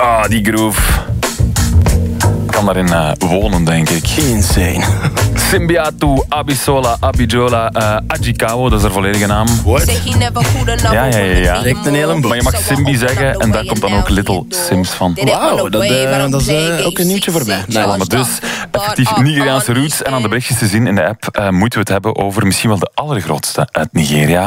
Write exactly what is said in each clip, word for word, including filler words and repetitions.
Ah, die groove. Ik kan daarin uh, wonen, denk ik. Insane. Simbiatu, Abisola, Abijola, uh, Ajikawo, dat is haar volledige naam. What? Ja, ja, ja. ja. Direct een hele boek. Maar je mag Simbi zeggen en daar komt dan ook Little Sims van. Wauw, dat, uh, dat is uh, ook een nieuwtje voor mij. Nou, maar dus, effectief Nigeriaanse roots. En aan de berichtjes te zien in de app uh, moeten we het hebben over misschien wel de allergrootste uit Nigeria.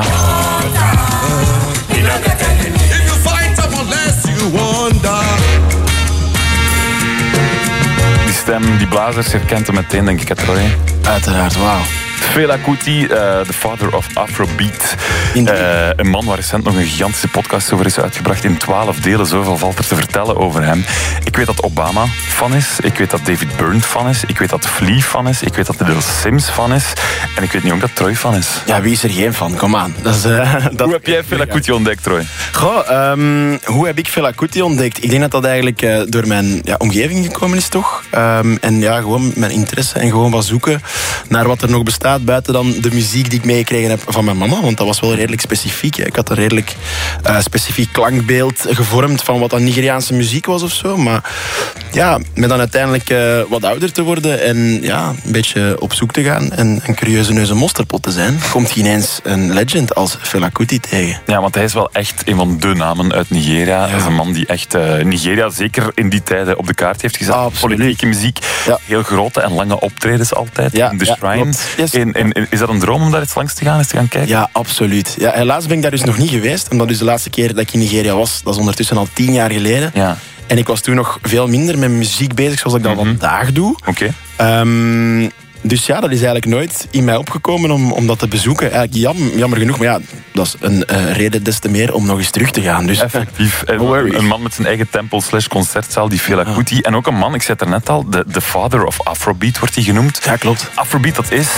Die stem, die blazers, herkent hem meteen, denk ik, het Troy. Uiteraard, wauw. Fela Kuti, uh, the father of Afrobeat. Uh, een man waar recent nog een gigantische podcast over is uitgebracht in twaalf delen. Zoveel valt er te vertellen over hem. Ik weet dat Obama fan is. Ik weet dat David Byrne fan is. Ik weet dat Flea fan is. Ik weet dat Little Sims fan is. En ik weet niet ook dat Troy fan is. Ja, wie is er geen fan? Kom aan. Dat is, uh, dat... Hoe heb jij Fela Kuti ontdekt, Troy? Goh, um, hoe heb ik Fela Kuti ontdekt? Ik denk dat dat eigenlijk uh, door mijn ja, omgeving gekomen is, toch? Um, en ja, gewoon mijn interesse en gewoon wat zoeken naar wat er nog bestaat buiten dan de muziek die ik meegekregen heb van mijn mama. Want dat was wel redelijk specifiek. Hè. Ik had een redelijk uh, specifiek klankbeeld gevormd van wat dan Nigeriaanse muziek was of zo. Maar ja, met dan uiteindelijk uh, wat ouder te worden en ja, een beetje op zoek te gaan en een curieuze neus en mosterdpot te zijn, komt je ineens een legend als Fela Kuti tegen. Ja, want hij is wel echt een van de namen uit Nigeria. Ja. Hij is een man die echt uh, Nigeria zeker in die tijden op de kaart heeft gezet. Absoluut. Politieke muziek, ja. Heel grote en lange optredens altijd. Ja, in de ja, Shrine. Yes. In, in, in, is dat een droom om daar eens langs te gaan, eens te gaan kijken? Ja, absoluut. Ja, helaas ben ik daar dus nog niet geweest. En dat is de laatste keer dat ik in Nigeria was. Dat is ondertussen al tien jaar geleden. Ja. En ik was toen nog veel minder met muziek bezig, zoals ik dat mm-hmm. vandaag doe. Oké. Okay. Um, Dus ja, dat is eigenlijk nooit in mij opgekomen om, om dat te bezoeken. Eigenlijk jam, jammer genoeg, maar ja, dat is een uh, reden des te meer om nog eens terug te gaan. Dus, effectief. Een, een man met zijn eigen tempel slash concertzaal, die Fela Kuti. En ook een man, ik zei het er net al, de, de father of Afrobeat wordt hij genoemd. Ja, klopt. Afrobeat, dat is...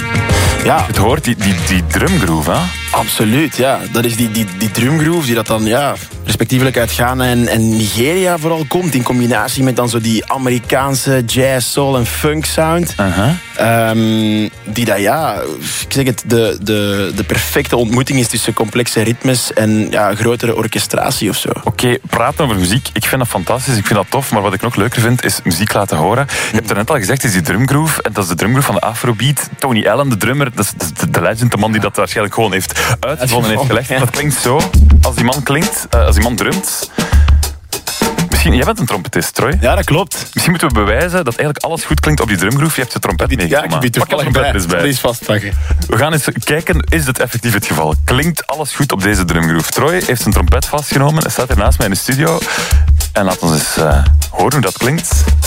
Ja. Het hoort, die, die, die drumgroove, hè? Absoluut, ja. Dat is die, die, die drumgroove die dat dan, ja, respectievelijk uit Ghana en, en Nigeria vooral komt. In combinatie met dan zo die Amerikaanse jazz, soul en funk sound. Uh-huh. Um, die dat, ja, ik zeg het, de, de, de perfecte ontmoeting is tussen complexe ritmes en ja, grotere orchestratie of zo. Oké, okay, praten over muziek. Ik vind dat fantastisch, ik vind dat tof. Maar wat ik nog leuker vind, is muziek laten horen. Je hebt er net al gezegd, is die drumgroove. En dat is de drumgroove van de Afrobeat. Tony Allen, de drummer, dat is de, de legend, de man die dat waarschijnlijk gewoon heeft uitgevonden en heeft gelegd. Ja. Dat klinkt zo. Als die man klinkt, uh, als die man drumt... Misschien, jij bent een trompetist, Troy. Ja, dat klopt. Misschien moeten we bewijzen dat eigenlijk alles goed klinkt op die drumgroove. Je hebt je trompet meegenomen. Ja, ik heb je toevallig bij. Dus bij. Dat is vastpakken. We gaan eens kijken, is dit effectief het geval? Klinkt alles goed op deze drumgroove? Troy heeft zijn trompet vastgenomen. Hij staat hier naast mij in de studio. En laat ons eens uh, horen hoe dat klinkt.